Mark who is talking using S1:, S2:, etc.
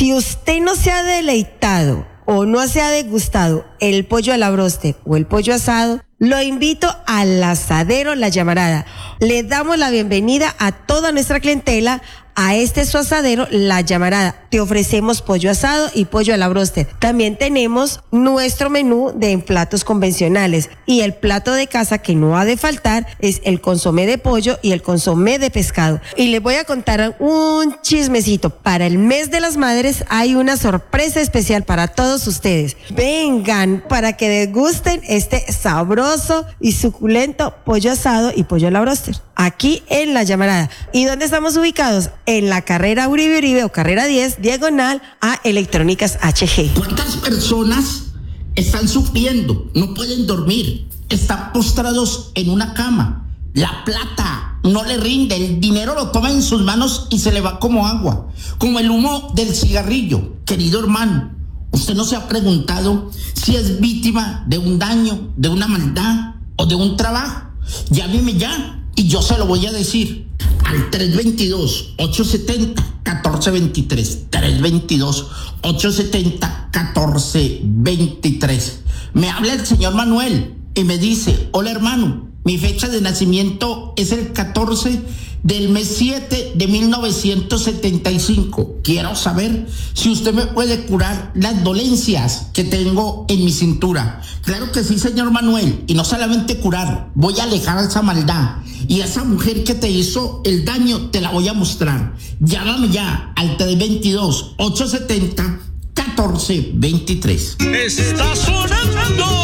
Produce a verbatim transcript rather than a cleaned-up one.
S1: Si usted no se ha deleitado o no se ha degustado el pollo a la bróster o el pollo asado, lo invito al Asadero La Llamarada. Le damos la bienvenida a toda nuestra clientela a este su asadero La Llamarada. Te ofrecemos pollo asado y pollo a la bróster. También tenemos nuestro menú de platos convencionales, y el plato de casa que no ha de faltar es el consomé de pollo y el consomé de pescado. Y les voy a contar un chismecito. Para el mes de las madres hay una sorpresa especial para todos ustedes. Vengan para que degusten este sabroso y suculento pollo asado y pollo a la bróster aquí en La Llamarada. ¿Y dónde estamos ubicados? En la carrera Uribe Uribe o carrera diez, diagonal a Electrónicas H G.
S2: ¿Cuántas personas están sufriendo? No pueden dormir, están postrados en una cama. La plata no le rinde, el dinero lo toma en sus manos y se le va como agua, como el humo del cigarrillo. Querido hermano, ¿usted no se ha preguntado si es víctima de un daño, de una maldad o de un trabajo? Llámeme ya y yo se lo voy a decir al tres dos dos, ocho siete cero, uno cuatro dos tres, tres dos dos, ocho siete cero, uno cuatro dos tres. Me habla el señor Manuel y me dice: hola hermano, mi fecha de nacimiento es el catorce del mes siete de mil novecientos setenta y cinco. Quiero saber si usted me puede curar las dolencias que tengo en mi cintura. Claro que sí, señor Manuel, y no solamente curar, voy a alejar esa maldad, y esa mujer que te hizo el daño te la voy a mostrar. Llámame ya al tres dos dos, ocho siete cero, uno cuatro dos tres.
S3: Está sonando